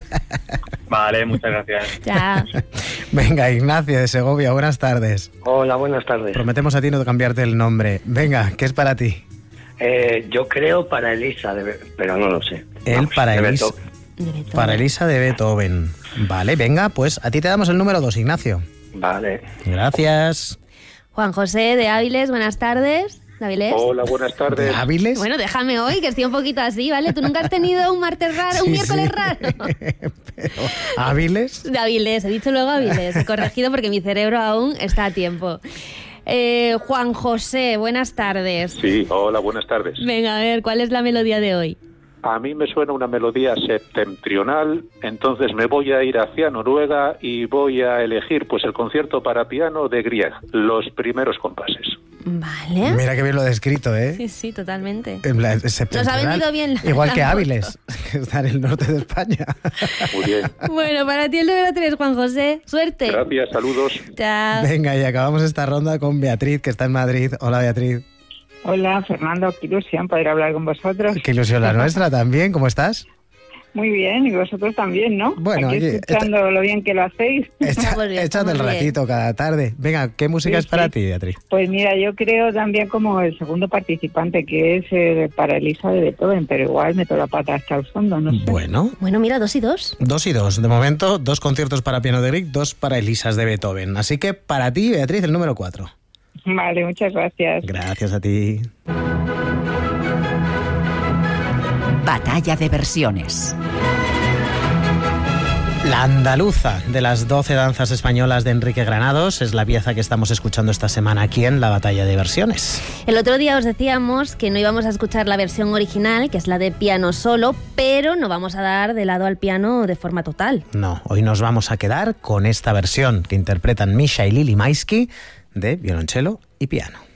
Vale, muchas gracias. Chao. Venga, Ignacio de Segovia, buenas tardes. Hola, buenas tardes. Prometemos a ti no cambiarte el nombre. Venga, ¿qué es para ti? Yo creo para Elisa, pero no lo sé. Para de Elisa. Beethoven. Para Elisa de Beethoven. Vale, venga, pues a ti te damos el número 2, Ignacio. Vale. Gracias. Juan José de Áviles, buenas tardes. ¿De Áviles? Hola, buenas tardes. ¿Áviles? Bueno, déjame hoy, que estoy un poquito así, ¿vale? ¿Tú nunca has tenido un martes raro, un miércoles raro? Pero, ¿Áviles? De Áviles, he dicho luego Áviles. He corregido porque mi cerebro aún está a tiempo. Juan José, buenas tardes. Sí, hola, buenas tardes. Venga, a ver, ¿cuál es la melodía de hoy? A mí me suena una melodía septentrional, entonces me voy a ir hacia Noruega y voy a elegir pues el concierto para piano de Grieg, los primeros compases. Vale. Mira qué bien lo he descrito, ¿eh? Sí, sí, totalmente. Nos ha venido bien igual que la Áviles, que está en el norte de España. Muy bien. Bueno, para ti el número 3, Juan José. Suerte. Gracias, saludos. Chao. Venga, y acabamos esta ronda con Beatriz, que está en Madrid. Hola, Beatriz. Hola, Fernando, qué ilusión poder hablar con vosotros. Qué ilusión la nuestra también, ¿cómo estás? Muy bien, y vosotros también, ¿no? Bueno, aquí oye, escuchando lo bien que lo hacéis. Échate el ratito cada tarde. Venga, ¿qué música es para ti, Beatriz? Pues mira, yo creo también como el segundo participante, que es para Elisa de Beethoven, pero igual meto la pata hasta el fondo, no sé. Bueno, mira, 2 y 2. 2 y 2. De momento, 2 conciertos para piano de Grieg, 2 para Elisas de Beethoven. Así que para ti, Beatriz, el número 4. Vale, muchas gracias. Gracias a ti. Batalla de versiones. La andaluza de las 12 danzas españolas de Enrique Granados es la pieza que estamos escuchando esta semana aquí en la Batalla de Versiones. El otro día os decíamos que no íbamos a escuchar la versión original, que es la de piano solo, pero no vamos a dar de lado al piano de forma total. No, hoy nos vamos a quedar con esta versión que interpretan Misha y Lili Maisky de violonchelo y piano.